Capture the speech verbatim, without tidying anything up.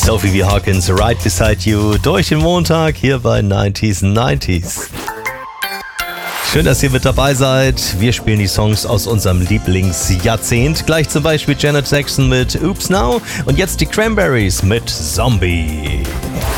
Sophie V. Hawkins, Right Beside You, durch den Montag hier bei neunziger neunzig. Schön, dass ihr mit dabei seid. Wir spielen die Songs aus unserem Lieblingsjahrzehnt. Gleich zum Beispiel Janet Jackson mit Oops Now und jetzt die Cranberries mit Zombie.